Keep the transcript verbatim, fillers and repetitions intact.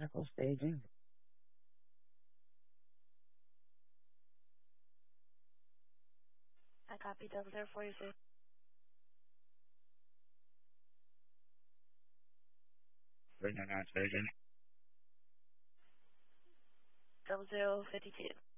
Medical staging. I copy double zero four six. Three nine nine staging. Double zero fifty two.